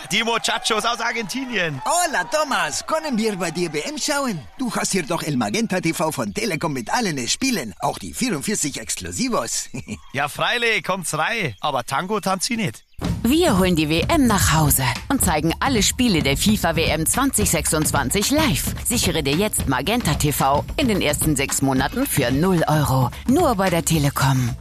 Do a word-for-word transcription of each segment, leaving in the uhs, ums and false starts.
die Muchachos aus Argentinien. Hola, Thomas. Können wir bei dir W M schauen? Du hast hier doch El Magenta T V von Telekom mit allen Spielen. Auch die vierundvierzig Exklusivos. Ja, freilich, kommt's rein. Aber Tango tanzt sie nicht. Wir holen die W M nach Hause und zeigen alle Spiele der FIFA W M zwanzig sechsundzwanzig live. Sichere dir jetzt Magenta T V in den ersten sechs Monaten für null Euro. Nur bei der Telekom.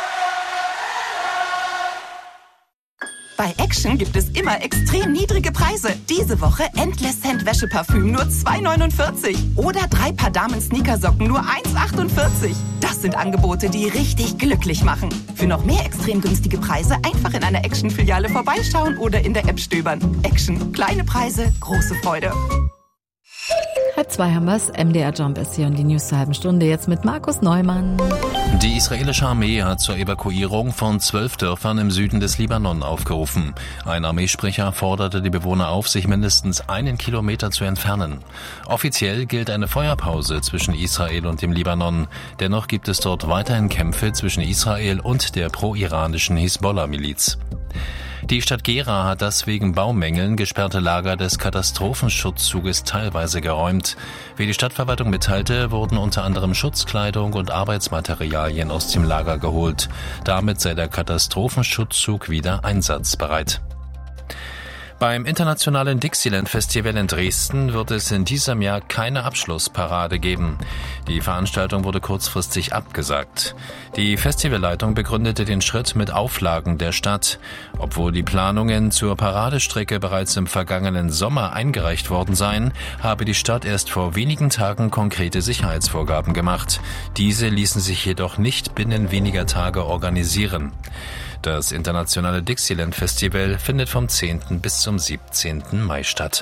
Bei Action gibt es immer extrem niedrige Preise. Diese Woche Endless Scent Wäscheparfüm nur zwei neunundvierzig. Oder drei Paar Damen-Sneakersocken nur eins achtundvierzig. Das sind Angebote, die richtig glücklich machen. Für noch mehr extrem günstige Preise einfach in einer Action-Filiale vorbeischauen oder in der App stöbern. Action. Kleine Preise, große Freude. Halb zwei haben wir's. M D R Jump ist hier und die News zur halben Stunde jetzt mit Markus Neumann. Die israelische Armee hat zur Evakuierung von zwölf Dörfern im Süden des Libanon aufgerufen. Ein Armeesprecher forderte die Bewohner auf, sich mindestens einen Kilometer zu entfernen. Offiziell gilt eine Feuerpause zwischen Israel und dem Libanon. Dennoch gibt es dort weiterhin Kämpfe zwischen Israel und der pro-iranischen Hisbollah-Miliz. Die Stadt Gera hat das wegen Baumängeln gesperrte Lager des Katastrophenschutzzuges teilweise geräumt. Wie die Stadtverwaltung mitteilte, wurden unter anderem Schutzkleidung und Arbeitsmaterialien aus dem Lager geholt. Damit sei der Katastrophenschutzzug wieder einsatzbereit. Beim internationalen Dixieland Festival in Dresden wird es in diesem Jahr keine Abschlussparade geben. Die Veranstaltung wurde kurzfristig abgesagt. Die Festivalleitung begründete den Schritt mit Auflagen der Stadt. Obwohl die Planungen zur Paradestrecke bereits im vergangenen Sommer eingereicht worden seien, habe die Stadt erst vor wenigen Tagen konkrete Sicherheitsvorgaben gemacht. Diese ließen sich jedoch nicht binnen weniger Tage organisieren. Das internationale Dixieland Festival findet vom zehnten bis zum siebzehnten Mai statt.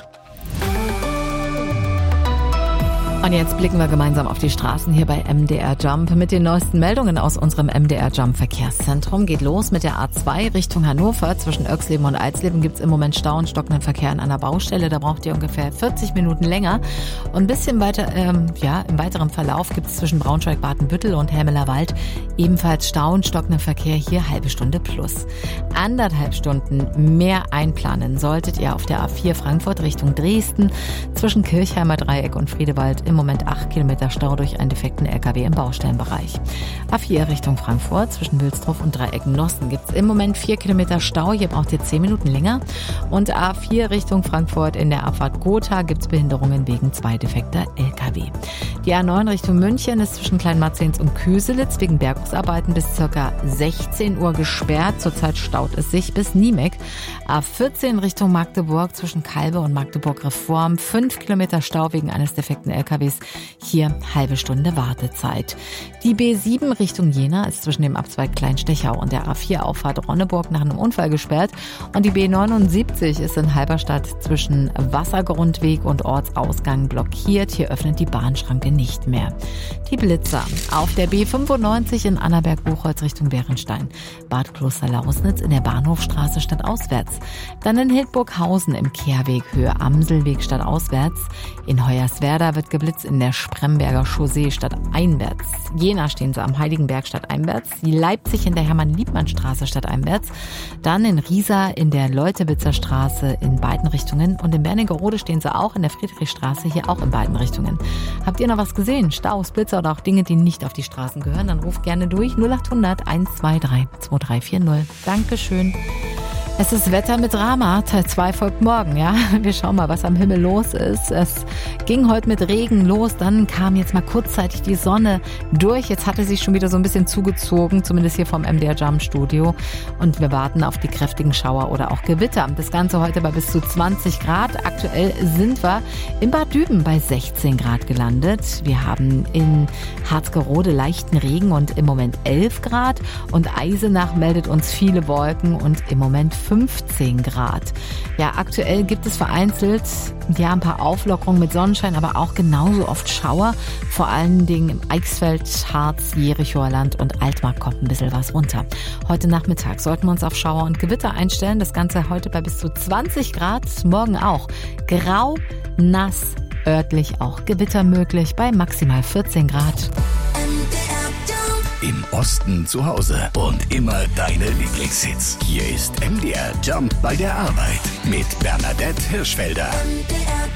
Und jetzt blicken wir gemeinsam auf die Straßen hier bei M D R Jump mit den neuesten Meldungen aus unserem M D R Jump Verkehrszentrum. Geht los mit der A zwei Richtung Hannover. Zwischen Oechsleben und Alsleben gibt es im Moment Stau und stockenden Verkehr an einer Baustelle. Da braucht ihr ungefähr vierzig Minuten länger. Und ein bisschen weiter, ähm, ja, im weiteren Verlauf gibt es zwischen Braunschweig, Badenbüttel und Helmelerwald ebenfalls Stau und stockenden Verkehr. Hier halbe Stunde plus. Anderthalb Stunden mehr einplanen solltet ihr auf der A vier Frankfurt Richtung Dresden. Zwischen Kirchheimer Dreieck und Friedewald im Moment acht Kilometer Stau durch einen defekten L K W im Baustellenbereich. A vier Richtung Frankfurt zwischen Wilsdruff und Dreieck-Nossen gibt es im Moment vier Kilometer Stau. Hier braucht ihr zehn Minuten länger. Und A vier Richtung Frankfurt in der Abfahrt Gotha gibt es Behinderungen wegen zwei defekter L K W. Die A neun Richtung München ist zwischen Kleinmarzens und Köselitz wegen Bergungsarbeiten bis ca. sechzehn Uhr gesperrt. Zurzeit staut es sich bis Niemek. A vierzehn Richtung Magdeburg zwischen Kalbe und Magdeburg-Reform. fünf Kilometer Stau wegen eines defekten L K Ws. Hier halbe Stunde Wartezeit. Die B sieben Richtung Jena ist zwischen dem Abzweig Kleinstechau und der A vier Auffahrt Ronneburg nach einem Unfall gesperrt. Und die B neunundsiebzig ist in Halberstadt zwischen Wassergrundweg und Ortsausgang blockiert. Hier öffnet die Bahnschranke nicht mehr. Die Blitzer auf der B fünfundneunzig in Annaberg-Buchholz Richtung Bärenstein. Bad Kloster-Lausnitz in der Bahnhofstraße stadtauswärts. Dann in Hildburghausen im Kehrweg Höhe Amselweg stadtauswärts. In Hoyerswerda wird geblitzt in der Spremberger Chaussee stadteinwärts. Jena stehen sie am Heiligenberg stadteinwärts. Die Leipzig in der Hermann-Liebmann-Straße stadteinwärts. Dann in Riesa in der Leutewitzer Straße in beiden Richtungen. Und in Wernigerode stehen sie auch in der Friedrichstraße, hier auch in beiden Richtungen. Habt ihr noch was gesehen? Staus, Blitzer oder auch Dinge, die nicht auf die Straßen gehören? Dann ruft gerne durch null acht hundert eins zwei drei zwei drei vier null. Dankeschön. Es ist Wetter mit Drama. Teil zwei folgt morgen, ja. Wir schauen mal, was am Himmel los ist. Es ging heute mit Regen los, dann kam jetzt mal kurzzeitig die Sonne durch. Jetzt hatte sie schon wieder so ein bisschen zugezogen, zumindest hier vom M D R Jump Studio. Und wir warten auf die kräftigen Schauer oder auch Gewitter. Das Ganze heute bei bis zu zwanzig Grad. Aktuell sind wir in Bad Düben bei sechzehn Grad gelandet. Wir haben in Harzgerode leichten Regen und im Moment elf Grad. Und Eisenach meldet uns viele Wolken und im Moment fünfzehn Grad. Ja, aktuell gibt es vereinzelt ja ein paar Auflockerungen mit Sonnenschein, aber auch genauso oft Schauer. Vor allen Dingen im Eichsfeld, Harz, Jerichoer Land und Altmark kommt ein bisschen was runter. Heute Nachmittag sollten wir uns auf Schauer und Gewitter einstellen. Das Ganze heute bei bis zu zwanzig Grad, morgen auch. Grau, nass, örtlich auch Gewitter möglich bei maximal vierzehn Grad. M D R Jump. Im Osten zu Hause und immer deine Lieblingshits. Hier ist M D R Jump bei der Arbeit mit Bernadette Hirschfelder. M D R